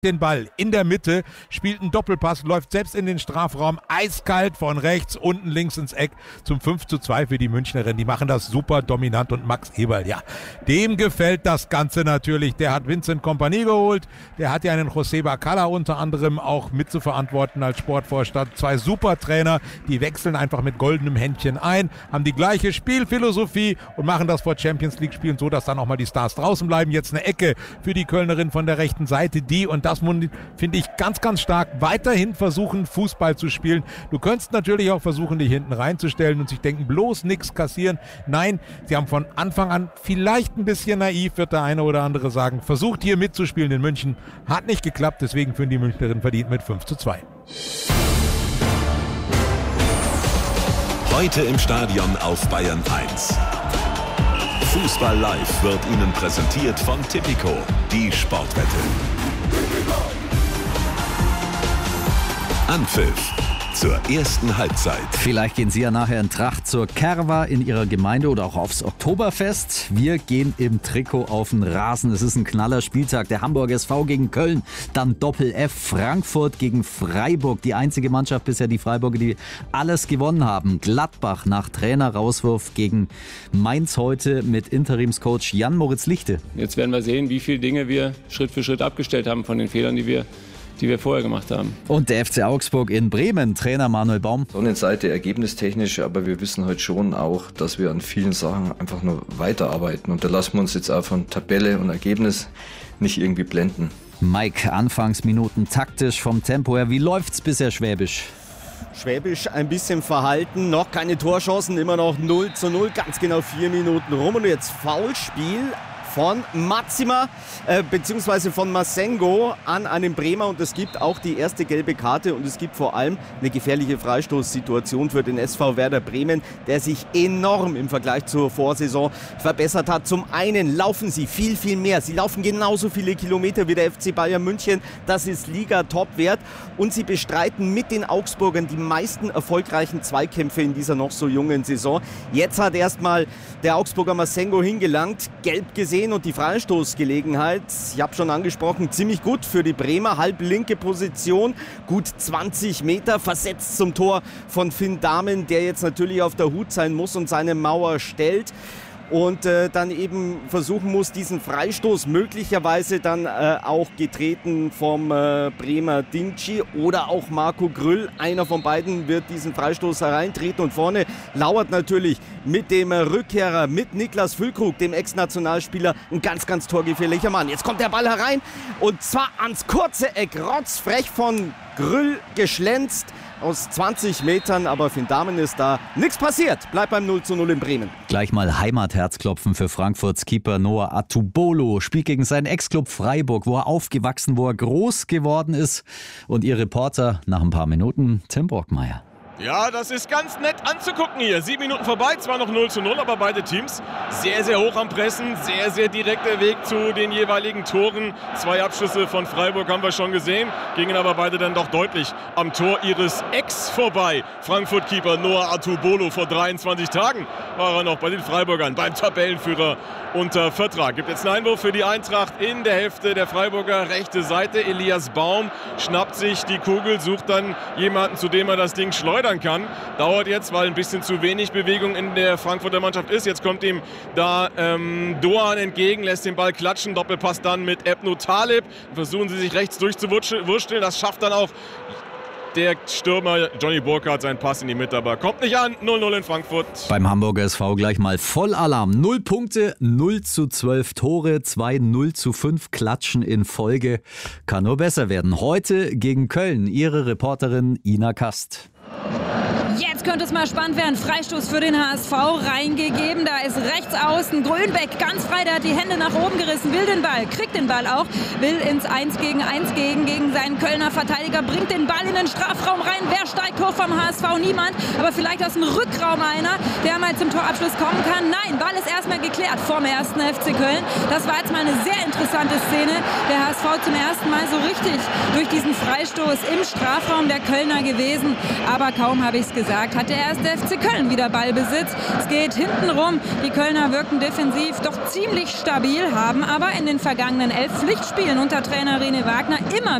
den Ball in der Mitte, spielt einen Doppelpass, läuft selbst in den Strafraum, eiskalt von rechts, unten links ins Eck zum 5:2 für die Münchnerin. Die machen das super dominant und Max Eberl, ja, dem gefällt das Ganze natürlich. Der hat Vincent Kompany geholt, der hat ja einen José Bacala unter anderem auch mitzuverantworten als Sportvorstand. 2 super Trainer, die wechseln einfach mit goldenem Händchen ein, haben die gleiche Spielphilosophie und machen das vor Champions League Spielen so, dass dann auch mal die Stars draußen bleiben. Jetzt eine Ecke für die Kölnerin von der rechten Seite, die, und das finde ich ganz, ganz stark, weiterhin versuchen, Fußball zu spielen. Du könntest natürlich auch versuchen, dich hinten reinzustellen und sich denken, bloß nichts kassieren. Nein, sie haben von Anfang an, vielleicht ein bisschen naiv, wird der eine oder andere sagen, versucht hier mitzuspielen in München. Hat nicht geklappt, deswegen führen die Münchnerinnen verdient mit 5:2. Heute im Stadion auf Bayern 1. Fußball Live wird Ihnen präsentiert von Tipico, die Sportwette. Anpfiff zur ersten Halbzeit. Vielleicht gehen Sie ja nachher in Tracht zur Kerwa in Ihrer Gemeinde oder auch aufs Oktoberfest. Wir gehen im Trikot auf den Rasen. Es ist ein knaller Spieltag. Der Hamburger SV gegen Köln, dann Doppel-F Frankfurt gegen Freiburg. Die einzige Mannschaft bisher, die Freiburger, die alles gewonnen haben. Gladbach nach Trainerauswurf gegen Mainz heute mit Interimscoach Jan-Moritz Lichte. Jetzt werden wir sehen, wie viele Dinge wir Schritt für Schritt abgestellt haben von den Fehlern, die wir vorher gemacht haben. Und der FC Augsburg in Bremen, Trainer Manuel Baum. Sonnenseite ergebnistechnisch, aber wir wissen heute schon auch, dass wir an vielen Sachen einfach nur weiterarbeiten. Und da lassen wir uns jetzt auch von Tabelle und Ergebnis nicht irgendwie blenden. Mike, Anfangsminuten taktisch vom Tempo her. Wie läuft's bisher Schwäbisch? Schwäbisch ein bisschen verhalten, noch keine Torchancen, immer noch 0:0, ganz genau 4 Minuten rum. Und jetzt Foulspiel von Matsima beziehungsweise von Masengo an einen Bremer, und es gibt auch die erste gelbe Karte und es gibt vor allem eine gefährliche Freistoßsituation für den SV Werder Bremen, der sich enorm im Vergleich zur Vorsaison verbessert hat. Zum einen laufen sie viel, viel mehr. Sie laufen genauso viele Kilometer wie der FC Bayern München. Das ist Liga-Top-Wert und sie bestreiten mit den Augsburgern die meisten erfolgreichen Zweikämpfe in dieser noch so jungen Saison. Jetzt hat erstmal der Augsburger Masengo hingelangt, gelb gesehen, und die Freistoßgelegenheit, ich habe schon angesprochen, ziemlich gut für die Bremer, halblinke Position, gut 20 Meter, versetzt zum Tor von Finn Dahmen, der jetzt natürlich auf der Hut sein muss und seine Mauer stellt. Und dann eben versuchen muss, diesen Freistoß möglicherweise dann auch getreten vom Bremer Dinci oder auch Marco Grüll. Einer von beiden wird diesen Freistoß hereintreten. Und vorne lauert natürlich mit dem Rückkehrer, mit Niklas Füllkrug, dem Ex-Nationalspieler, ein ganz, ganz torgefährlicher Mann. Jetzt kommt der Ball herein und zwar ans kurze Eck. Rotzfrech von Grüll geschlänzt aus 20 Metern, aber für den Damen ist da nichts passiert. Bleibt beim 0:0 in Bremen. Gleich mal Heimatherzklopfen für Frankfurts Keeper Noah Atubolo. Spielt gegen seinen Ex-Club Freiburg, wo er aufgewachsen, wo er groß geworden ist. Und ihr Reporter nach ein paar Minuten, Tim Brockmeier. Ja, das ist ganz nett anzugucken hier. 7 Minuten vorbei, zwar noch 0:0, aber beide Teams sehr, sehr hoch am Pressen. Sehr, sehr direkter Weg zu den jeweiligen Toren. 2 Abschlüsse von Freiburg haben wir schon gesehen, gingen aber beide dann doch deutlich am Tor ihres Ex vorbei. Frankfurt-Keeper Noah Atubolo, vor 23 Tagen war er noch bei den Freiburgern, beim Tabellenführer unter Vertrag. Gibt jetzt einen Einwurf für die Eintracht in der Hälfte der Freiburger, rechte Seite. Elias Baum schnappt sich die Kugel, sucht dann jemanden, zu dem er das Ding schleudern kann. Dauert jetzt, weil ein bisschen zu wenig Bewegung in der Frankfurter Mannschaft ist. Jetzt kommt ihm da Doan entgegen, lässt den Ball klatschen. Doppelpass dann mit Ebnu Talib. Versuchen sie sich rechts durchzuwursteln. Das schafft dann auch der Stürmer Johnny Burkhardt, seinen Pass in die Mitte, aber kommt nicht an. 0:0 in Frankfurt. Beim Hamburger SV gleich mal Vollalarm. 0 Punkte, 0:12 Tore, 2 0:5 Klatschen in Folge. Kann nur besser werden. Heute gegen Köln. Ihre Reporterin Ina Kast. Jetzt könnte es mal spannend werden. Freistoß für den HSV reingegeben. Da ist rechts außen Grönbeck ganz frei. Der hat die Hände nach oben gerissen, will den Ball, kriegt den Ball auch, will ins 1 gegen 1 gegen seinen Kölner Verteidiger, bringt den Ball in den Strafraum rein. Wer steigt hoch vom HSV? Niemand. Aber vielleicht aus dem Rückraum einer, der mal zum Torabschluss kommen kann. Nein, Ball ist erstmal geklärt vom 1. FC Köln. Das war jetzt mal eine sehr interessante Szene. Der HSV zum ersten Mal so richtig durch diesen Freistoß im Strafraum der Kölner gewesen. Aber kaum habe ich es gesehen, gesagt, hat der erste FC Köln wieder Ballbesitz. Es geht hinten rum. Die Kölner wirken defensiv doch ziemlich stabil, haben aber in den vergangenen 11 Pflichtspielen unter Trainer René Wagner immer